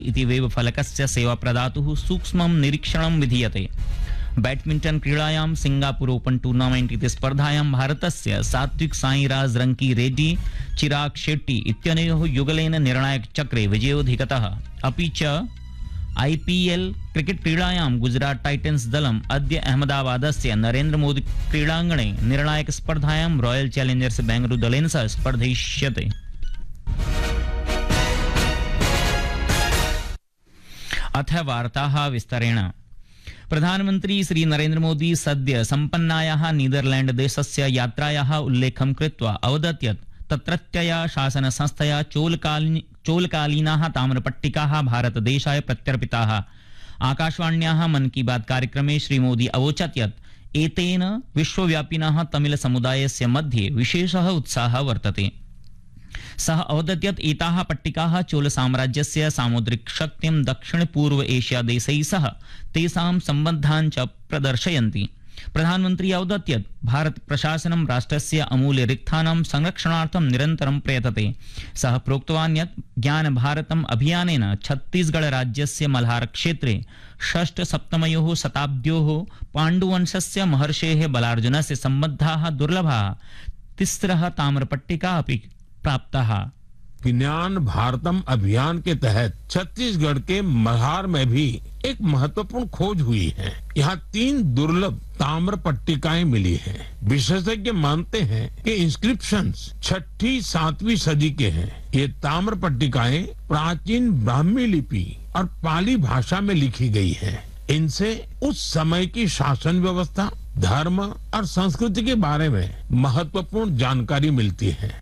इति वेबफलकस्य सेवाप्रदातुः सूक्ष्मं निरीक्षणं विधीयते। बैडमिंटन क्रीडायां सिंगापुर ओपन टूर्नामेंट इति स्पर्धायां भारतस्य सात्विक साईराज रंकी रेड्डी चिराग शेट्टी इत्यनयोः युगलेन निर्णायकचक्रे विजयोऽधिगतः। अपि च IPL क्रिकेट क्रीडायां गुजरात टाइटन्स दलम् अद्य अहमदाबादस्य नरेंद्र मोदी क्रीडाङ्गणे निर्णायक स्पर्धायां रॉयल चैलेंजर्स बेंगलुरु दलेन सह स्पर्धयिष्यते। अथ वार्ताः विस्तरेण। प्रधानमन्त्री श्री नरेंद्र मोदी सद्य सम्पन्नायाः नीदरलैंड देशस्य यात्रायाः उल्लेखं कृत्वा अवदत् यत् तत्रत्यया शासन संस्थया चोलकालीनाः ताम्रपट्टिकाः भारतदेशाय प्रत्यर्पिताः। आकाशवाण्याः मन की बात कार्यक्रमे श्रीमोदी अवोचत् यत् एतेन विश्वव्यापिनः तमिल समुदायस्य मध्ये विशेषः उत्साहः वर्तते। सः अवदत् यत् एताः पट्टिकाः चोल साम्राज्यस्य सामुद्रिक शक्तिं दक्षिण पूर्व एशिया देशैः सह तेषां सम्बन्धान् च प्रदर्शयन्ति। प्रधानमन्त्री अवदत् यत् भारत प्रशासनं राष्ट्रस्य अमूल्य रिक्थानां संरक्षणार्थं निरन्तरं प्रयतते। सः प्रोक्तवान् यत् ज्ञान भारतम् अभियानेन छत्तीसगढ़ राज्यस्य मल्हार क्षेत्रे षष्ठ-सप्तमयोः शताब्द्योः पाण्डुवंशस्य महर्षेः बलार्जुनस्य सम्बद्धाः दुर्लभाः तिस्रः ताम्रपट्टिका अपि प्राप्ताः। ज्ञान भारतम अभियान के तहत छत्तीसगढ़ के मल्हार में भी एक महत्वपूर्ण खोज हुई है। यहाँ 3 दुर्लभ ताम्र पट्टिकाएं मिली हैं। विशेषज्ञ मानते हैं कि इंस्क्रिप्शंस 6ठी-7वीं सदी के हैं। ये ताम्र पट्टिकाएं प्राचीन ब्राह्मी लिपि और पाली भाषा में लिखी गई हैं। इनसे उस समय की शासन व्यवस्था, धर्म और संस्कृति के बारे में महत्वपूर्ण जानकारी मिलती है।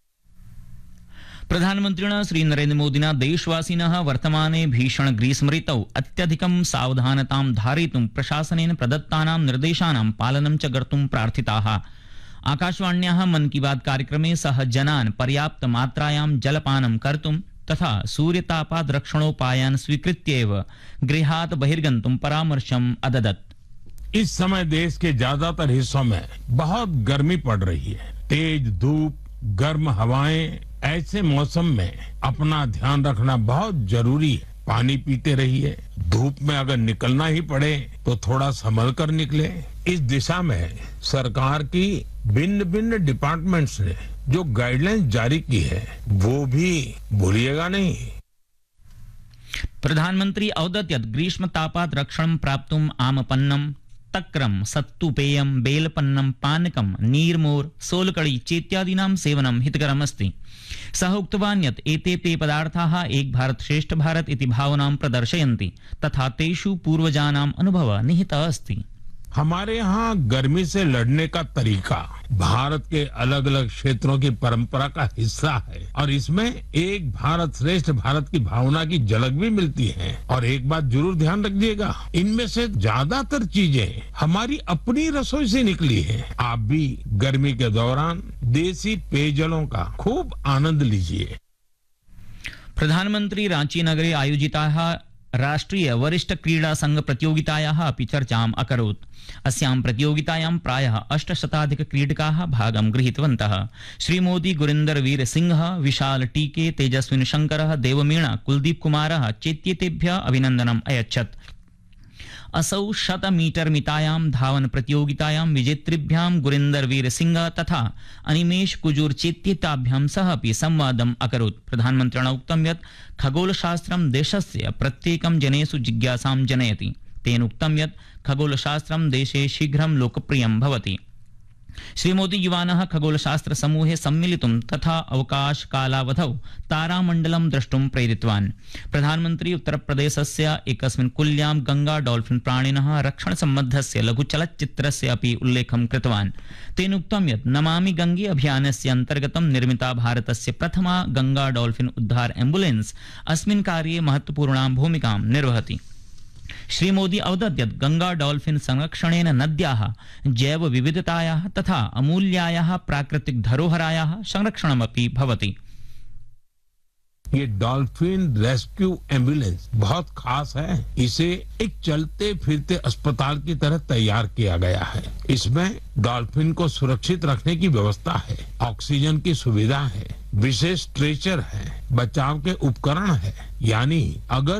प्रधानमन्त्रिणा श्री नरेंद्र मोदिना देशवासिनः वर्तमाने भीषण ग्रीष्म ऋतौ अत्यधिकं सावधानतां धारयितुं प्रशासनेन प्रदत्तानां निर्देशानां पालनं च कर्तुं प्रार्थिताः। आकाशवाण्याः मन की बात कार्यक्रमे सः जनान् पर्याप्त मात्रायां जलपानं कर्तुं तथा सूर्यतापात् रक्षणोपायान् स्वीकृत्यैव गृहात् बहिर्गन्तुं परामर्शम् अददत्। इस समय देश के ज्यादातर हिस्सों में बहुत गर्मी पड़ रही है। तेज धूप, गर्म हवाएं, ऐसे मौसम में अपना ध्यान रखना बहुत जरूरी है। पानी पीते रहिए। धूप में अगर निकलना ही पड़े तो थोड़ा संभल कर निकले। इस दिशा में सरकार की भिन्न डिपार्टमेंट्स ने जो गाइडलाइंस जारी की है वो भी भूलिएगा नहीं। प्रधानमंत्री अवदत् यत् ग्रीष्म तापात् रक्षणं प्राप्तुम् आमपन्नं, तक्रम, सत्तुपेयं, बेलपन्नं, पानकं, नीर्मोर, सोलकड़ी चेत्यादीनां सेवनं हितकरमस्ति। सः उक्तवान् यत् एते पेय पदार्थाः एक भारत श्रेष्ठ भारत इति भावनां प्रदर्शयन्ति तथा तेषु पूर्वजानाम् अनुभवः निहितः अस्ति। हमारे यहाँ गर्मी से लड़ने का तरीका भारत के अलग अलग क्षेत्रों की परंपरा का हिस्सा है और इसमें एक भारत श्रेष्ठ भारत की भावना की झलक भी मिलती है। और एक बात जरूर ध्यान रखिएगा, इनमें से ज्यादातर चीजें हमारी अपनी रसोई से निकली है। आप भी गर्मी के दौरान देसी पेयजलों का खूब आनंद लीजिए। प्रधानमंत्री रांची नगरे आयोजिताः राष्ट्रीय वरिष्ठ क्रीडा संघ प्रतियोगितायाः अपि चर्चाम् अकरोत्। अस्यां प्रतियोगितायां प्रायः 800 क्रीडकाः भागं गृहीतवन्तः। श्रीमोदी गुरिन्दर वीर सिंह, विशाल टीके, तेजस्विन शंकरः, देवमीणा, कुलदीप कुमारः चेत्येतेभ्यः अभिनन्दनम् अयच्छत्। असौ 100 मीटर मितायां धावन प्रतियोगितायां विजेतृभ्यां गुरिन्दर वीर सिंह तथा अनिमेष कुजूर चेत्येताभ्यां सह अपि संवादम् अकरोत्। प्रधानमन्त्रिणा उक्तं यत् खगोलशास्त्रं देशस्य प्रत्येकं जनेषु जिज्ञासां जनयति। तेन उक्तं यत् खगोलशास्त्रं देशे शीघ्रं लोकप्रियं भवति। श्रीमोदी युवानः खगोलशास्त्र समूहे सम्मिलितुं तथा अवकाश कालावधौ तारामण्डलं द्रष्टुं प्रेरितवान्। प्रधानमन्त्री उत्तरप्रदेशस्य एकस्मिन् कुल्यां गंगा डॉल्फिन प्राणिनः रक्षण सम्बद्धस्य लघुचलच्चित्रस्य अपि उल्लेखं कृतवान्। तेन उक्तं यत् नमामि गंगे अभियानस्य अन्तर्गतं निर्मिता भारतस्य प्रथमा गंगा डॉल्फिन उद्धार एम्बुलेंस अस्मिन् कार्ये महत्वपूर्णां भूमिकां निर्वहति। श्रीमोदी अवदत् यत् गंगा डॉल्फिन संरक्षणेन नद्याः जैव विविधतायाः तथा अमूल्यायाः प्राकृतिक धरोहरायाः संरक्षणमपि भवति। ये डॉल्फिन रेस्क्यू एम्बुलेंस बहुत खास है। इसे एक चलते फिरते अस्पताल की तरह तैयार किया गया है। इसमें डॉल्फिन को सुरक्षित रखने की व्यवस्था है, ऑक्सीजन की सुविधा है, विशेष स्ट्रेचर है बचाव के उपकरण है। यानी अगर